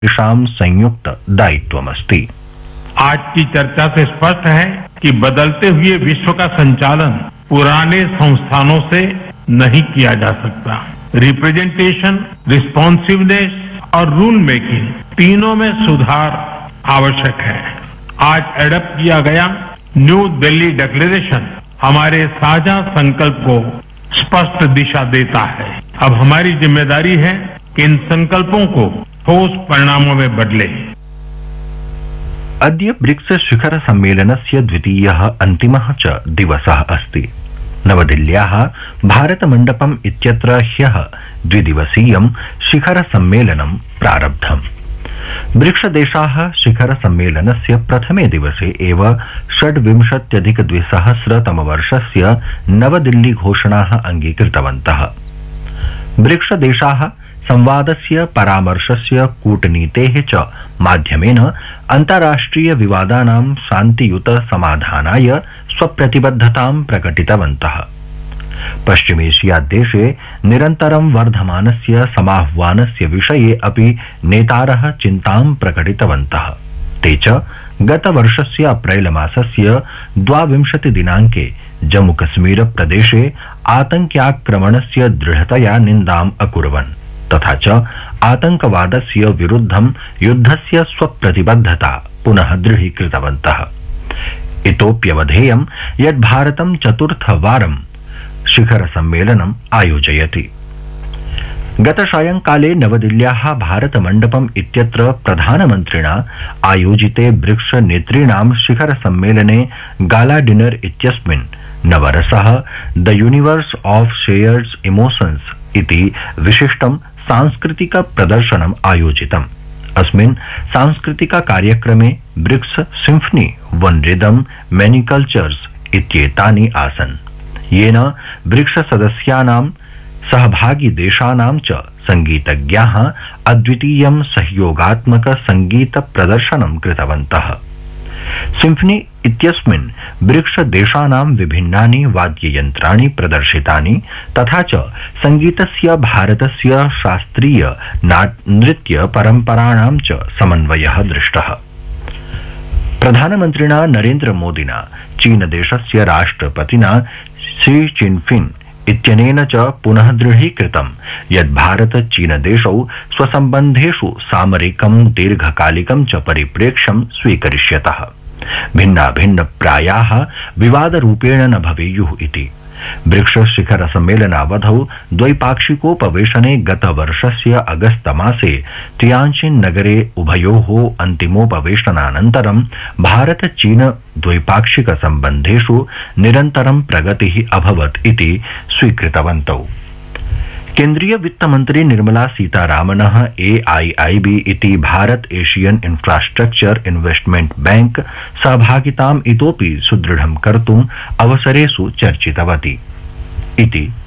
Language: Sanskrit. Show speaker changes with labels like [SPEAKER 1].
[SPEAKER 1] तेषां संयुक्त दायित्वमस्ति।
[SPEAKER 2] आज की चर्चा से स्पष्ट है कि बदलते हुए विश्व का संचालन पुराने संस्थानों से नहीं किया जा सकता। रिप्रेजेंटेशन, रिस्पॉन्सिवनेस और रूल मेकिंग तीनों में सुधार आवश्यक है। आज एडप्ट किया गया न्यू दिल्ली डिक्लेरेशन हमारे साझा संकल्प को स्पष्ट दिशा देता है। अब हमारी जिम्मेदारी है कि इन संकल्पों को ठोस परिणामों में बदले।
[SPEAKER 1] अद्य ब्रिक्स शिखर सम्मेलनस्य द्वितीयः अन्तिमः च दिवसः अस्ति। नवदिल्ल्याः भारतमण्डपम् इत्यत्र ह्यः द्विदिवसीयं शिखर सम्मेलनं प्रारब्धम्। ब्रिक्स देशाः शिखर सम्मेलनस्य प्रथमे दिवसे एव 26,200 नवदिल्ली घोषणाः अङ्गीकृतवन्तः। ब्रिक्स देशाः संवादस्य, परामर्शस्य, कूटनीतेः च माध्यमेन अन्ताराष्ट्रिय विवादानां शान्तियुत समाधानाय स्वप्रतिबद्धतां प्रकटितवन्तः। पश्चिमेशिया देशे निरन्तरं वर्धमानस्य समाह्वानस्य विषये अपि नेतारः चिन्तां प्रकटितवन्तः। ते च गतवर्षस्य अप्रैल मासस्य 22 दिनाङ्के जम्मूकश्मीर प्रदेशे आतङ्क्याक्रमणस्य दृढतया निन्दाम् अकुर्वन् तथा च आतङ्कवादस्य विरुद्धं युद्धस्य स्वप्रतिबद्धता पुनः दृढीकृतवन्तः। इतोप्यवधेयं यत् भारतं चतुर्थवारं शिखर सम्मेलनम् आयोजयति। गतसायंकाले नवदिल्ल्याः भारतमण्डपम् इत्यत्र प्रधानमन्त्रिणा आयोजिते ब्रिक्स नेतॄणां शिखर सम्मेलने गाला डिनर इत्यस्मिन् नवरसः the universe of shared emotions इति विशिष्टं सांस्कृतिक प्रदर्शनम् आयोजितम्। अस्मिन् सांस्कृतिक कार्यक्रमे ब्रिक्स सिम्फनी, वन रिदम, मेनी कल्चर्स इत्येतानि आसन्, येन ब्रिक्स सदस्यानां सहभागी देशानां च संगीतज्ञाः अद्वितीयं सहयोगात्मक संगीत प्रदर्शनं कृतवन्तः। सिम्फनी इत्यस्मिन् ब्रिक्स देशानां विभिन्नानि वाद्ययन्त्राणि प्रदर्शितानि तथा च संगीतस्य भारतस्य शास्त्रीय नृत्य परम्पराणां च समन्वयः दृष्टः। प्रधानमन्त्रिणा नरेन्द्र मोदिना चीनदेशस्य राष्ट्रपतिना शी जिनपिंग इत्यनेन च पुनः दृढीकृतं यत् भारत चीनदेशौ स्वसम्बन्धेषु सामरिकं दीर्घकालिकं च परिप्रेक्ष्यं स्वीकरिष्यतः। भिन्ना भिन्न प्रायाः विवादरूपेण न भवेयुः इति। ब्रिक्स शिखर सम्मेलनावधौ द्वैपाक्षिकोपवेशने गतवर्षस्य अगस्त मासे तियानजिन नगरे उभयोः अन्तिमोपवेशनानन्तरं भारत चीन द्वैपाक्षिक सम्बन्धेषु निरन्तरं प्रगतिः अभवत् इति स्वीकृतवन्तौ। केन्द्रीय वित्तमन्त्री निर्मला सीतारामनः AIIB इति Bharata Asian infrastructure investment bank सहभागिताम् इतोपि सुदृढं कर्तुम् अवसरेषु चर्चितवती इति